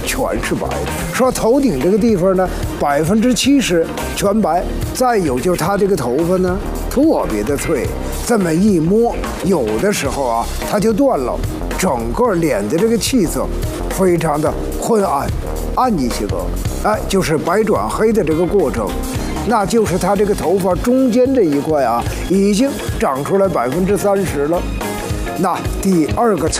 全是白的。说头顶这个地方呢，70%全白。再有就是它这个头发呢，特别的脆，这么一摸，有的时候啊，它就断了。整个脸的这个气色非常的昏暗，暗一些个，哎，就是白转黑的这个过程。那就是它这个头发中间这一块啊，已经长出来30%了。那第二个